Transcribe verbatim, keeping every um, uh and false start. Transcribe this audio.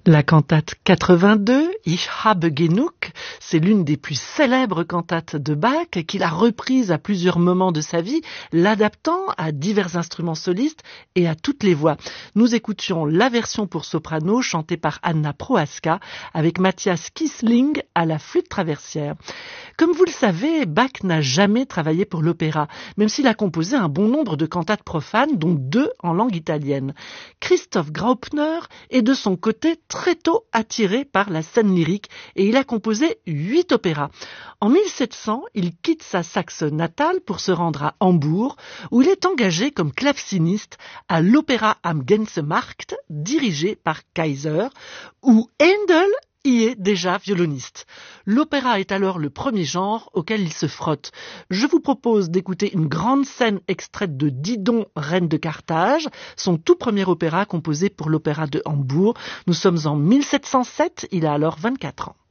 La cantate quatre-vingt-deux, Ich habe genug, c'est l'une des plus célèbres cantates de Bach qu'il a reprise à plusieurs moments de sa vie, l'adaptant à divers instruments solistes et à toutes les voix. Nous écoutions la version pour soprano chantée par Anna Prohaska avec Matthias Kissling à la flûte traversière. Comme vous le savez, Bach n'a jamais travaillé pour l'opéra, même s'il a composé un bon nombre de cantates profanes, dont deux en langue italienne. Christoph Graupner est de son côté très tôt attiré par la scène lyrique et il a composé huit opéras. En mille sept cents, il quitte sa Saxe natale pour se rendre à Hambourg, où il est engagé comme claveciniste à l'Opéra am Gänsemarkt, dirigé par Kaiser, où Handel y est déjà violoniste. L'opéra est alors le premier genre auquel il se frotte. Je vous propose d'écouter une grande scène extraite de Didon, reine de Carthage, son tout premier opéra composé pour l'opéra de Hambourg. Nous sommes en mille sept cent sept, il a alors vingt-quatre ans.